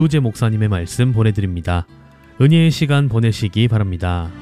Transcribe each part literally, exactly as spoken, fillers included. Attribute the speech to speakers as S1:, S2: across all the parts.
S1: 우재 목사님의 말씀 보내드립니다. 은혜의 시간 보내시기 바랍니다.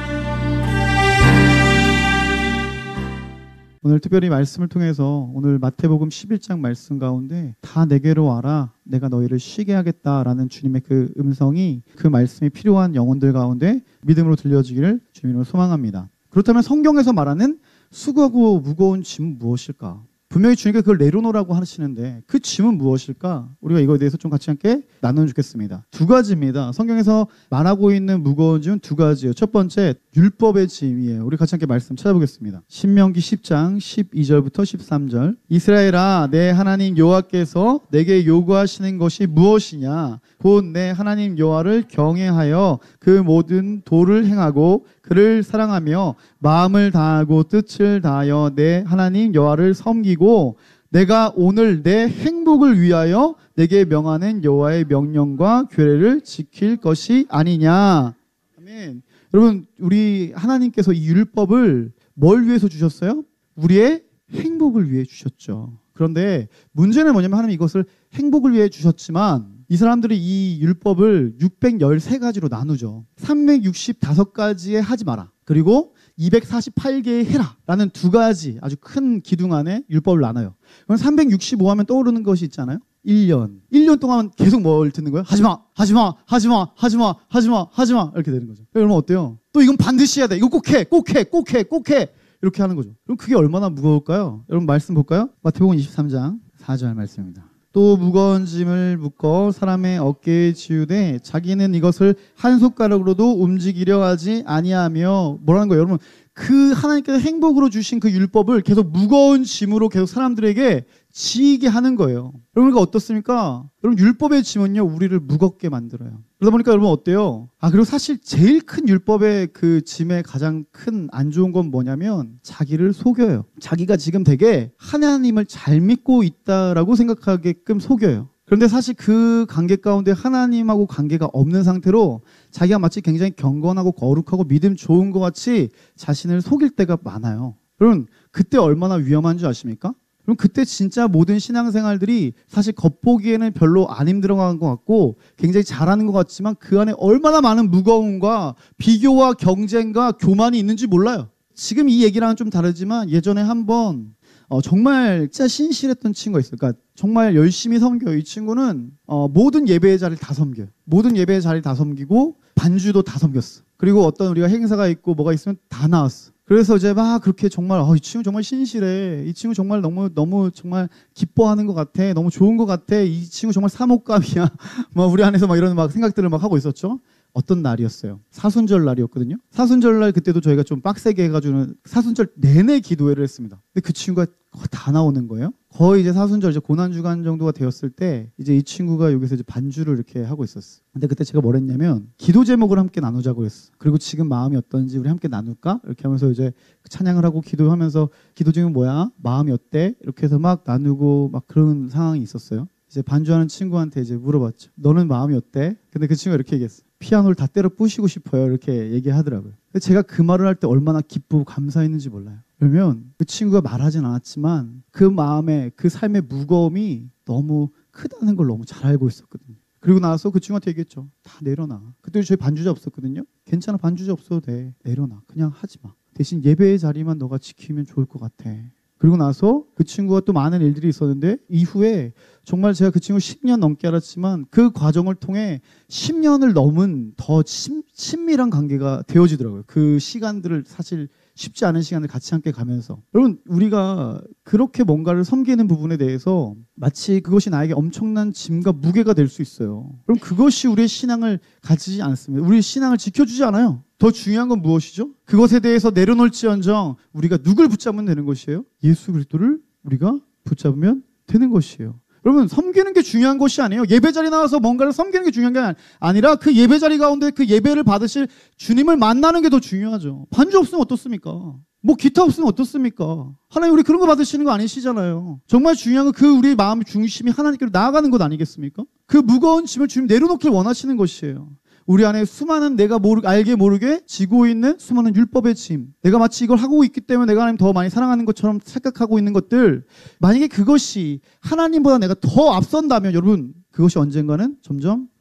S2: 오늘 특별히 말씀을 통해서 오늘 마태복음 십일 장 말씀 가운데 다 내게로 와라 내가 너희를 쉬게 하겠다라는 주님의 그 음성이 그 말씀이 필요한 영혼들 가운데 믿음으로 들려지기를 주님으로 소망합니다. 그렇다면 성경에서 말하는 수고하고 무거운 짐은 무엇일까? 분명히 주님께서 그걸 내려놓으라고 하시는데 그 짐은 무엇일까? 우리가 이거에 대해서 좀 같이 함께 나누면 좋겠습니다. 두 가지입니다. 성경에서 말하고 있는 무거운 짐은 두 가지예요. 첫 번째, 율법의 짐이에요. 우리 같이 함께 말씀 찾아보겠습니다. 신명기 십 장 십이 절부터 십삼 절. 이스라엘아, 내 하나님 여호와께서 내게 요구하시는 것이 무엇이냐? 곧 내 하나님 여호와를 경외하여 그 모든 도를 행하고 그를 사랑하며 마음을 다하고 뜻을 다하여 내 하나님 여호와를 섬기고 내가 오늘 내 행복을 위하여 내게 명하는 여호와의 명령과 규례를 지킬 것이 아니냐. 아멘. 여러분, 우리 하나님께서 이 율법을 뭘 위해서 주셨어요? 우리의 행복을 위해 주셨죠. 그런데 문제는 뭐냐면 하나님 이것을 행복을 위해 주셨지만 이 사람들이 이 율법을 육백십삼 가지로 나누죠. 삼백육십오 가지에 하지 마라. 그리고 이백사십팔 개의 해라. 라는 두 가지 아주 큰 기둥 안에 율법을 나눠요. 그럼 삼백육십오 하면 떠오르는 것이 있잖아요. 일 년. 일 년 동안 계속 뭘 듣는 거예요? 하지마, 하지마, 하지마, 하지마, 하지마, 하지마. 이렇게 되는 거죠. 그러면 어때요? 또 이건 반드시 해야 돼. 이거 꼭 해, 꼭 해, 꼭 해, 꼭 해. 이렇게 하는 거죠. 그럼 그게 얼마나 무거울까요? 여러분 말씀 볼까요? 마태복음 이십삼 장 사 절 말씀입니다. 또 무거운 짐을 묶어 사람의 어깨에 지우되 자기는 이것을 한 손가락으로도 움직이려 하지 아니하며 뭐라는 거예요? 여러분 그 하나님께서 행복으로 주신 그 율법을 계속 무거운 짐으로 계속 사람들에게 지게 하는 거예요. 여러분 그러니까 어떻습니까? 여러분 율법의 짐은요 우리를 무겁게 만들어요. 그러다 보니까 여러분 어때요? 아 그리고 사실 제일 큰 율법의 그 짐의 가장 큰 안 좋은 건 뭐냐면 자기를 속여요. 자기가 지금 되게 하나님을 잘 믿고 있다라고 생각하게끔 속여요. 그런데 사실 그 관계 가운데 하나님하고 관계가 없는 상태로 자기가 마치 굉장히 경건하고 거룩하고 믿음 좋은 것 같이 자신을 속일 때가 많아요. 여러분 그때 얼마나 위험한 줄 아십니까? 그럼 그때 진짜 모든 신앙생활들이 사실 겉보기에는 별로 안 힘들어간 것 같고 굉장히 잘하는 것 같지만 그 안에 얼마나 많은 무거움과 비교와 경쟁과 교만이 있는지 몰라요. 지금 이 얘기랑은 좀 다르지만 예전에 한번 어, 정말 진짜 신실했던 친구가 있어요. 그러니까 정말 열심히 섬겨요. 이 친구는 어, 모든 예배의 자리를 다 섬겨요. 모든 예배의 자리를 다 섬기고 반주도 다 섬겼어. 그리고 어떤 우리가 행사가 있고 뭐가 있으면 다 나왔어. 그래서 이제 막 그렇게 정말 어, 이 친구 정말 신실해. 이 친구 정말 너무 너무 정말 기뻐하는 것 같아. 너무 좋은 것 같아. 이 친구 정말 사목감이야. 막 우리 안에서 막 이런 막 생각들을 막 하고 있었죠. 어떤 날이었어요? 사순절 날이었거든요. 사순절 날 그때도 저희가 좀 빡세게 해가지고는 사순절 내내 기도회를 했습니다. 근데 그 친구가 다 나오는 거예요. 거의 이제 사순절 이제 고난주간 정도가 되었을 때 이제 이 친구가 여기서 이제 반주를 이렇게 하고 있었어. 근데 그때 제가 뭘 했냐면 기도 제목을 함께 나누자고 했어. 그리고 지금 마음이 어떤지 우리 함께 나눌까? 이렇게 하면서 이제 찬양을 하고 기도하면서 기도 중에 뭐야? 마음이 어때? 이렇게 해서 막 나누고 막 그런 상황이 있었어요. 이제 반주하는 친구한테 이제 물어봤죠. 너는 마음이 어때? 근데 그 친구가 이렇게 얘기했어. 피아노를 다 때려 부시고 싶어요. 이렇게 얘기하더라고요. 근데 제가 그 말을 할 때 얼마나 기쁘고 감사했는지 몰라요. 그러면 그 친구가 말하진 않았지만 그 마음에 그 삶의 무거움이 너무 크다는 걸 너무 잘 알고 있었거든요. 그리고 나서 그 친구한테 얘기했죠. 다 내려놔. 그때 저희 반주자 없었거든요. 괜찮아, 반주자 없어도 돼. 내려놔. 그냥 하지 마. 대신 예배의 자리만 너가 지키면 좋을 것 같아. 그리고 나서 그 친구가 또 많은 일들이 있었는데 이후에 정말 제가 그 친구 십 년 넘게 알았지만 그 과정을 통해 십 년을 넘은 더 친, 친밀한 관계가 되어지더라고요. 그 시간들을 사실 쉽지 않은 시간을 같이 함께 가면서. 여러분 우리가 그렇게 뭔가를 섬기는 부분에 대해서 마치 그것이 나에게 엄청난 짐과 무게가 될 수 있어요. 그럼 그것이 우리의 신앙을 가지지 않습니다. 우리의 신앙을 지켜주지 않아요. 더 중요한 건 무엇이죠? 그것에 대해서 내려놓을지언정 우리가 누굴 붙잡으면 되는 것이에요? 예수 그리스도를 우리가 붙잡으면 되는 것이에요. 여러분 섬기는 게 중요한 것이 아니에요. 예배 자리 나와서 뭔가를 섬기는 게 중요한 게 아니라 그 예배 자리 가운데 그 예배를 받으실 주님을 만나는 게 더 중요하죠. 반주 없으면 어떻습니까? 뭐 기타 없으면 어떻습니까? 하나님 우리 그런 거 받으시는 거 아니시잖아요. 정말 중요한 건 그 우리 마음의 중심이 하나님께로 나아가는 것 아니겠습니까? 그 무거운 짐을 주님 내려놓길 원하시는 것이에요. 우리 안에 수많은 내가 모르, 알게 모르게 지고 있는 수많은 율법의 짐, 내가 마치 이걸 하고 있기 때문에 내가 하나님 더 많이 사랑하는 것처럼 착각하고 있는 것들, 만약에 그것이 하나님보다 내가 더 앞선다면 여러분 그것이 언젠가는 점점